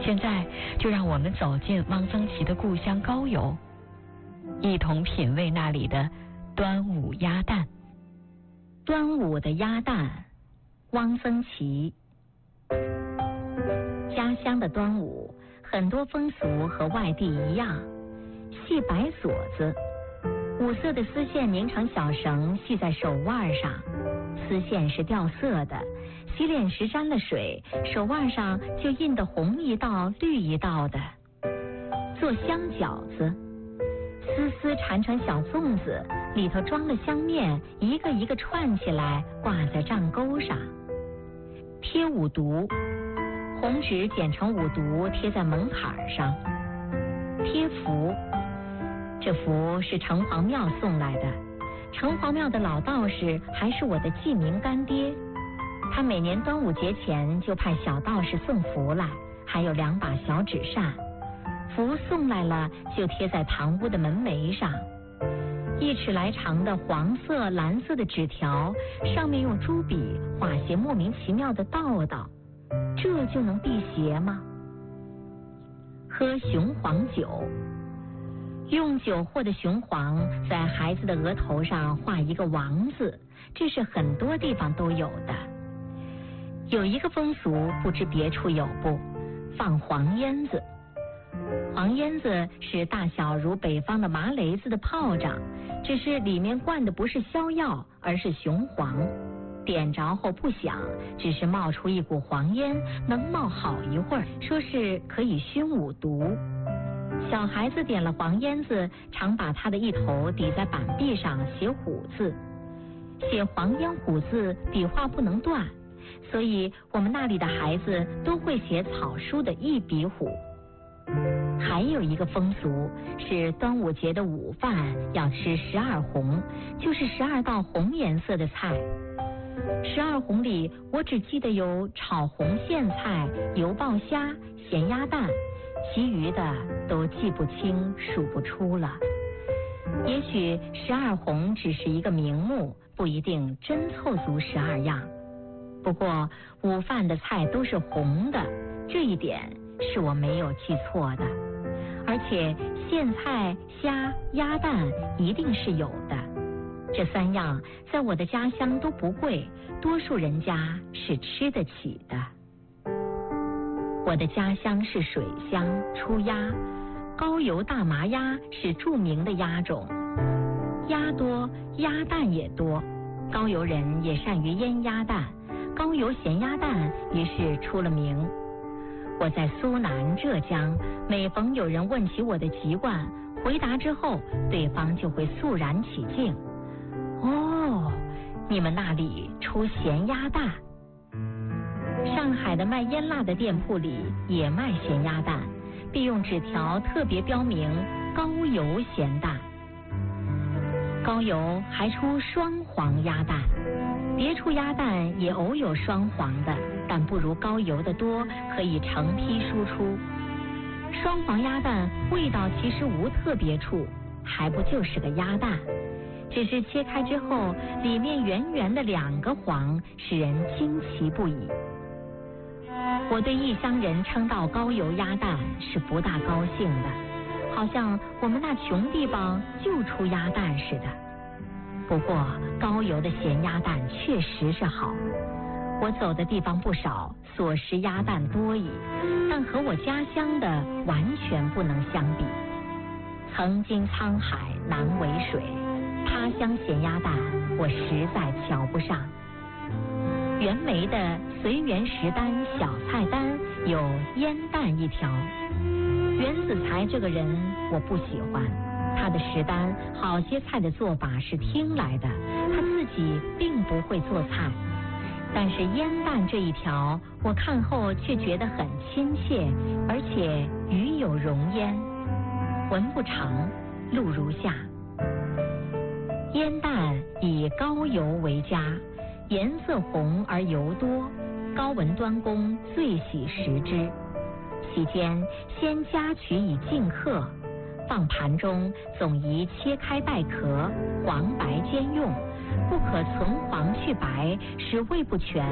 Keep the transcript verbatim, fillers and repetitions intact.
现在就让我们走进汪曾祺的故乡高邮，一同品味那里的端午鸭蛋。 端午的鸭蛋，汪曾祺。家乡的端午，很多风俗和外地一样，系白锁子，五色的丝线拧成小绳，系在手腕上。丝线是掉色的，洗脸时沾了水，手腕上就印得红一道绿一道的。做香饺子，丝丝缠成小粽子，里头装了香面，一个一个串起来挂在帐钩上。贴五毒，红纸剪成五毒贴在门槛上。贴符，这符是城隍庙送来的，城隍庙的老道士还是我的记名干爹，他每年端午节前就派小道士送符来，还有两把小纸扇，符送来了就贴在堂屋的门楣上。一尺来长的黄色蓝色的纸条，上面用朱笔画些莫名其妙的道道，这就能辟邪吗？喝雄黄酒，用酒和的雄黄在孩子的额头上画一个王字，这是很多地方都有的。有一个风俗不知别处有不，放黄烟子。黄烟子是大小如北方的麻雷子的炮仗，只是里面灌的不是硝药，而是雄黄。点着后不响，只是冒出一股黄烟，能冒好一会儿，说是可以熏五毒。小孩子点了黄烟子，常把他的一头抵在板壁上写虎字。写黄烟虎字笔画不能断，所以我们那里的孩子都会写草书的一笔虎。还有一个风俗是端午节的午饭要吃十二红，就是十二道红颜色的菜。十二红里我只记得有炒红苋菜、油爆虾、咸鸭蛋，其余的都记不清数不出了。也许十二红只是一个名目，不一定真凑足十二样。不过午饭的菜都是红的，这一点是我没有记错的。而且苋菜、虾、鸭蛋一定是有的。这三样在我的家乡都不贵，多数人家是吃得起的。我的家乡是水乡，出鸭，高邮大麻鸭是著名的鸭种，鸭多，鸭蛋也多。高邮人也善于腌鸭蛋，高邮咸鸭蛋于是出了名。我在苏南、浙江，每逢有人问起我的籍贯，回答之后，对方就会肃然起敬。哦，你们那里出咸鸭蛋。上海的卖腌腊的店铺里也卖咸鸭蛋，并用纸条特别标明高邮咸蛋。高邮还出双黄鸭蛋，别处鸭蛋也偶有双黄的，但不如高邮的多，可以成批输出。双黄鸭蛋味道其实无特别处，还不就是个鸭蛋，只是切开之后里面圆圆的两个黄，使人惊奇不已。我对异乡人称道高邮鸭蛋是不大高兴的，好像我们那穷地方就出鸭蛋似的。不过高邮的咸鸭蛋确实是好，我走的地方不少，所食鸭蛋多矣，但和我家乡的完全不能相比。曾经沧海难为水，他乡咸鸭蛋我实在瞧不上。袁枚的随园食单小菜单有腌蛋一条。袁子才这个人我不喜欢，他的食单好些菜的做法是听来的，他自己并不会做菜。但是腌蛋这一条我看后却觉得很亲切，而且语有容焉。文不长，录如下：腌蛋以高邮为佳，颜色红而油多，高文端公最喜食之。其间先夹取以净客，放盘中总宜切开带壳，黄白兼用，不可存黄去白，使味不全，